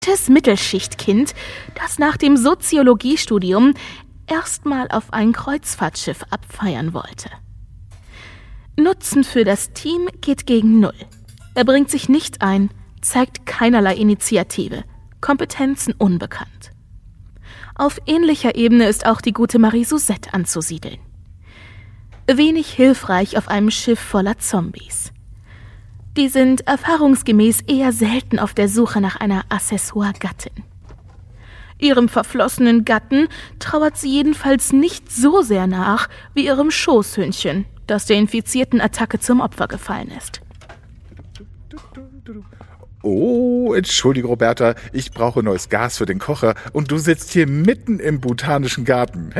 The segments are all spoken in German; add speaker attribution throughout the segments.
Speaker 1: Das Mittelschichtkind, das nach dem Soziologiestudium erstmal auf ein Kreuzfahrtschiff abfeiern wollte. Nutzen für das Team geht gegen 0. Er bringt sich nicht ein, zeigt keinerlei Initiative, Kompetenzen unbekannt. Auf ähnlicher Ebene ist auch die gute Marie Suzette anzusiedeln. Wenig hilfreich auf einem Schiff voller Zombies. Die sind erfahrungsgemäß eher selten auf der Suche nach einer Accessoire-Gattin. Ihrem verflossenen Gatten trauert sie jedenfalls nicht so sehr nach wie ihrem Schoßhündchen, das der infizierten Attacke zum Opfer gefallen ist.
Speaker 2: Oh, entschuldige Roberta, ich brauche neues Gas für den Kocher und du sitzt hier mitten im botanischen Garten.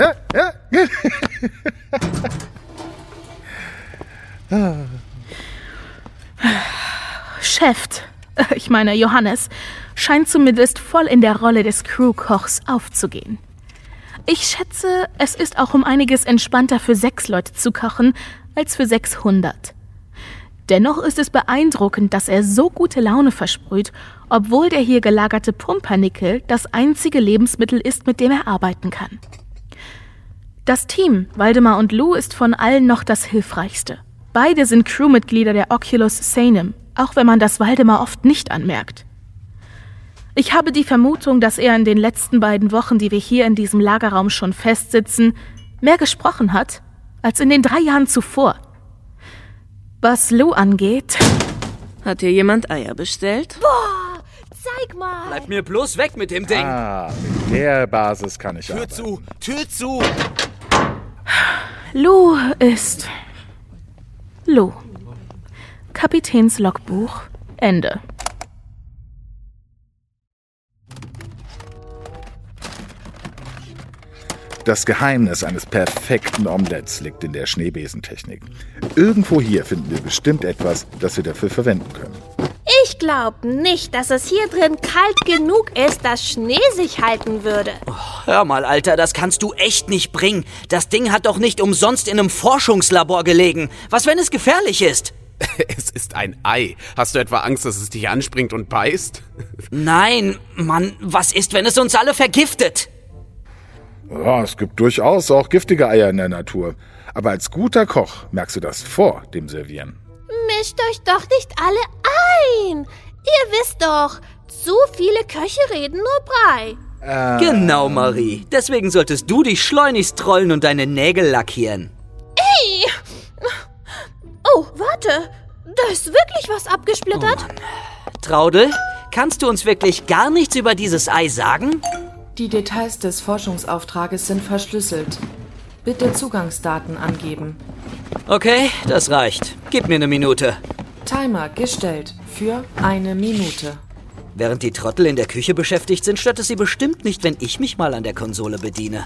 Speaker 1: Chef, ich meine Johannes, scheint zumindest voll in der Rolle des Crewkochs aufzugehen. Ich schätze, es ist auch um einiges entspannter für 6 Leute zu kochen, als für 600. Dennoch ist es beeindruckend, dass er so gute Laune versprüht, obwohl der hier gelagerte Pumpernickel das einzige Lebensmittel ist, mit dem er arbeiten kann. Das Team, Waldemar und Lou, ist von allen noch das hilfreichste. Beide sind Crewmitglieder der Oculus Sanem, auch wenn man das Waldemar oft nicht anmerkt. Ich habe die Vermutung, dass er in den letzten 2 Wochen, die wir hier in diesem Lagerraum schon festsitzen, mehr gesprochen hat, als in den 3 Jahren zuvor. Was Lou angeht...
Speaker 3: Hat hier jemand Eier bestellt?
Speaker 4: Boah, zeig mal!
Speaker 5: Bleib mir bloß weg mit dem Ding!
Speaker 2: Mit der Basis kann ich
Speaker 5: Tür
Speaker 2: arbeiten.
Speaker 5: zu! Tür zu!
Speaker 1: Lou ist... Lou. Kapitäns Logbuch. Ende.
Speaker 2: Das Geheimnis eines perfekten Omelettes liegt in der Schneebesentechnik. Irgendwo hier finden wir bestimmt etwas, das wir dafür verwenden können.
Speaker 4: Ich glaube nicht, dass es hier drin kalt genug ist, dass Schnee sich halten würde.
Speaker 5: Oh, hör mal, Alter, das kannst du echt nicht bringen. Das Ding hat doch nicht umsonst in einem Forschungslabor gelegen. Was, wenn es gefährlich ist?
Speaker 6: Es ist ein Ei. Hast du etwa Angst, dass es dich anspringt und beißt?
Speaker 5: Nein, Mann, was ist, wenn es uns alle vergiftet?
Speaker 2: Ja, es gibt durchaus auch giftige Eier in der Natur. Aber als guter Koch merkst du das vor dem Servieren.
Speaker 4: Mischt euch doch nicht alle ein. Ihr wisst doch, zu viele Köche reden nur Brei.
Speaker 5: Genau, Marie. Deswegen solltest du dich schleunigst trollen und deine Nägel lackieren.
Speaker 4: Ey! Oh, warte. Da ist wirklich was abgesplittert.
Speaker 5: Oh, Traudel, kannst du uns wirklich gar nichts über dieses Ei sagen?
Speaker 7: Die Details des Forschungsauftrages sind verschlüsselt. Bitte Zugangsdaten angeben.
Speaker 5: Okay, das reicht. Gib mir 1 Minute.
Speaker 7: Timer gestellt für 1 Minute.
Speaker 5: Während die Trottel in der Küche beschäftigt sind, stört es sie bestimmt nicht, wenn ich mich mal an der Konsole bediene.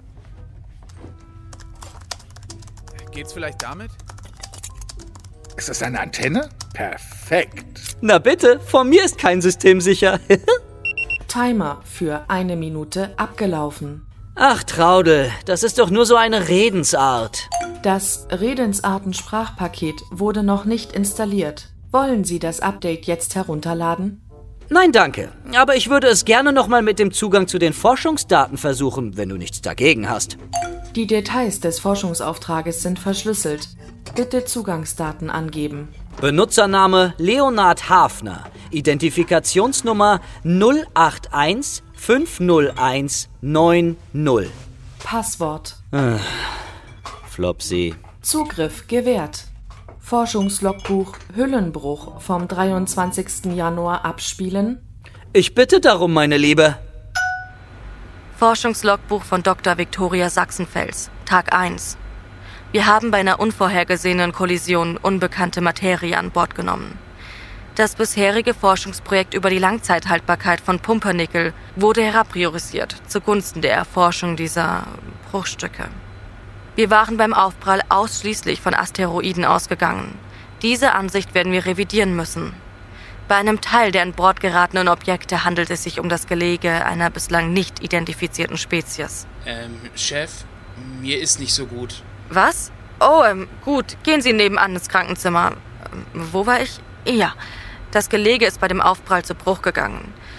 Speaker 6: Geht's vielleicht damit?
Speaker 2: Ist das eine Antenne? Perfekt.
Speaker 5: Na bitte, vor mir ist kein System sicher.
Speaker 7: Timer für 1 Minute abgelaufen.
Speaker 5: Ach, Traudel, das ist doch nur so eine Redensart.
Speaker 7: Das Redensarten-Sprachpaket wurde noch nicht installiert. Wollen Sie das Update jetzt herunterladen?
Speaker 5: Nein, danke. Aber ich würde es gerne nochmal mit dem Zugang zu den Forschungsdaten versuchen, wenn du nichts dagegen hast.
Speaker 7: Die Details des Forschungsauftrages sind verschlüsselt. Bitte Zugangsdaten angeben.
Speaker 5: Benutzername Leonhard Hafner. Identifikationsnummer 08150190.
Speaker 7: Passwort.
Speaker 5: Flopsy.
Speaker 7: Zugriff gewährt. Forschungslogbuch Hüllenbruch vom 23. Januar abspielen.
Speaker 5: Ich bitte darum, meine Liebe.
Speaker 8: Forschungslogbuch von Dr. Viktoria Sachsenfels, Tag 1. Wir haben bei einer unvorhergesehenen Kollision unbekannte Materie an Bord genommen. Das bisherige Forschungsprojekt über die Langzeithaltbarkeit von Pumpernickel wurde herabpriorisiert zugunsten der Erforschung dieser Bruchstücke. Wir waren beim Aufprall ausschließlich von Asteroiden ausgegangen. Diese Ansicht werden wir revidieren müssen. Bei einem Teil der an Bord geratenen Objekte handelt es sich um das Gelege einer bislang nicht identifizierten Spezies.
Speaker 9: Chef, mir ist nicht so gut.
Speaker 8: Was? Oh, gut. Gehen Sie nebenan ins Krankenzimmer. Wo war ich? Ja. Das Gelege ist bei dem Aufprall zu Bruch gegangen.